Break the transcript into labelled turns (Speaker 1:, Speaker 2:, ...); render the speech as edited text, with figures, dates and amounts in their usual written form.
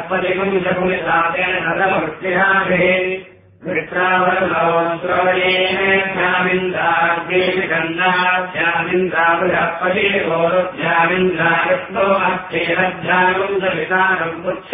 Speaker 1: परिकुञ्जकुलितातेन नरमृत्तिहाभिः वित्रावरलोऽस्त्रोणेभ्यामिन्द्राग्रेभिगन्धाभ्यामिन्द्राबृहस्पतिगोरुभ्यामिन्द्राविष्णो अस्तेरभ्यागुन्दवितारम् पुच्छ